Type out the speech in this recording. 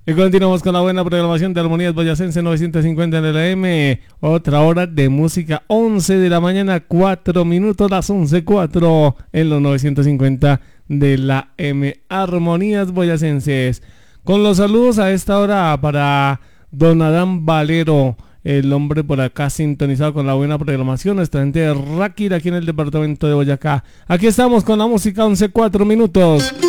Y continuamos con la buena programación de Armonías Boyacense 950 en el AM. Otra hora de música, 11 de la mañana, 4 minutos, las 11:04 en los 950 de la M. Armonías Boyacenses. Con los saludos a esta hora para don Adán Valero, el hombre por acá sintonizado con la buena programación, nuestra gente de Ráquira aquí en el departamento de Boyacá. Aquí estamos con la música, 11:04 minutos.